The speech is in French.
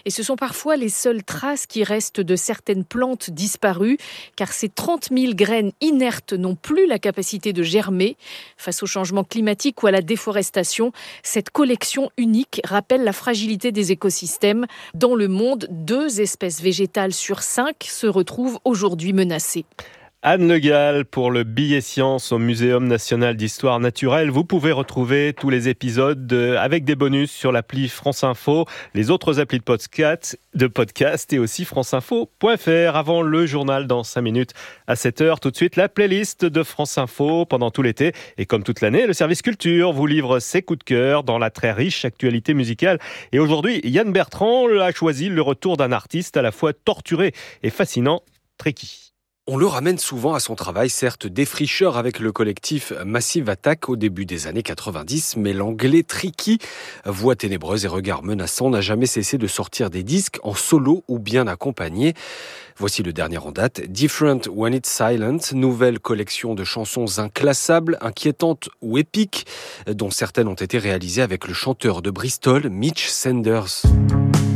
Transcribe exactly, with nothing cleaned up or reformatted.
Et ce sont parfois les seules traces qui restent de certaines plantes disparues, car ces trente mille graines inertes n'ont plus la capacité de germer. Face au changement climatique ou à la déforestation, cette collection unique rappelle la fragilité des écosystèmes. Dans le monde, deux espèces végétales sur cinq se retrouvent aujourd'hui menacées. Anne Le Gall pour le billet science au Muséum national d'histoire naturelle. Vous pouvez retrouver tous les épisodes avec des bonus sur l'appli France Info, les autres applis de podcast, de podcast et aussi franceinfo point f r. Avant le journal dans cinq minutes à sept heures, tout de suite la playlist de France Info pendant tout l'été. Et comme toute l'année, le service culture vous livre ses coups de cœur dans la très riche actualité musicale. Et aujourd'hui, Yann Bertrand a choisi le retour d'un artiste à la fois torturé et fascinant, Tricky. On le ramène souvent à son travail, certes défricheur avec le collectif Massive Attack au début des années quatre-vingt-dix, mais l'anglais Tricky, voix ténébreuse et regard menaçant, n'a jamais cessé de sortir des disques en solo ou bien accompagné. Voici le dernier en date, Different When It's Silent, nouvelle collection de chansons inclassables, inquiétantes ou épiques, dont certaines ont été réalisées avec le chanteur de Bristol, Mitch Sanders.